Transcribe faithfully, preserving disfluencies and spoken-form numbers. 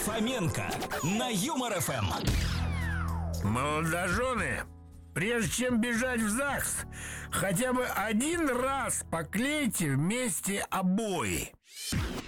Фоменко на Юмор ФМ. Молодожены, прежде чем бежать в ЗАГС, хотя бы один раз поклейте вместе обои.